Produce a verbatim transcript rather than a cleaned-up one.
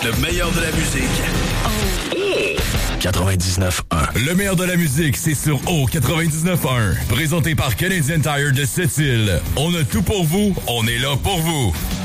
Le meilleur de la musique. Oh. quatre-vingt-dix-neuf un. Le meilleur de la musique, c'est sur O quatre-vingt-dix-neuf un. Présenté par Canadian Tire de Sept-Îles. On a tout pour vous, on est là pour vous.